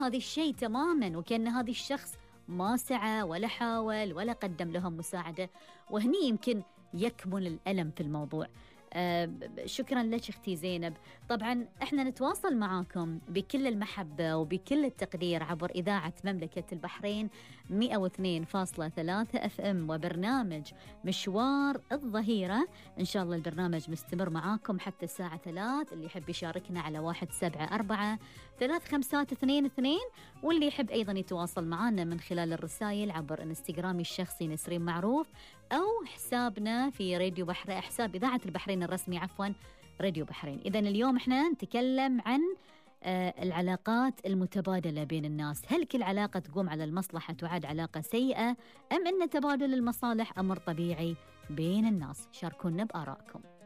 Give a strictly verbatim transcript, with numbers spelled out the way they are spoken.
هذا الشيء تماما، وكأن هذا الشخص ما سعى ولا حاول ولا قدم لهم مساعدة، وهني يمكن يكمن الألم في الموضوع. آه شكرا لك أختي زينب. طبعا احنا نتواصل معاكم بكل المحبة وبكل التقدير عبر إذاعة مملكة البحرين مئة واثنين فاصلة ثلاثة اف ام وبرنامج مشوار الظهيرة. إن شاء الله البرنامج مستمر معاكم حتى الساعة ثلاث. اللي يحب يشاركنا على واحد سبعة أربعة ثلاث خمسات اثنين اثنين، واللي يحب أيضا يتواصل معنا من خلال الرسائل عبر انستغرامي الشخصي نسرين معروف، أو حسابنا في راديو بحرين، حساب إذاعة البحرين الرسمي عفوا راديو بحرين. إذن اليوم احنا نتكلم عن آه العلاقات المتبادلة بين الناس. هل كل علاقة تقوم على المصلحة تعد علاقة سيئة، أم أن تبادل المصالح أمر طبيعي بين الناس؟ شاركونا بآرائكم.